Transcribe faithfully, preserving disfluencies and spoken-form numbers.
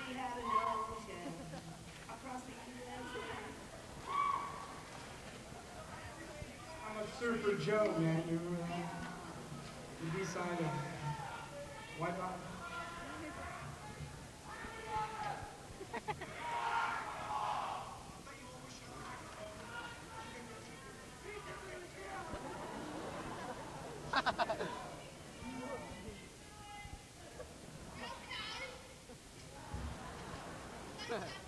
had an ocean across the Atlantic. I'm a surfer Joe, man. You remember that? The B-side of Wipeout. Ha ha.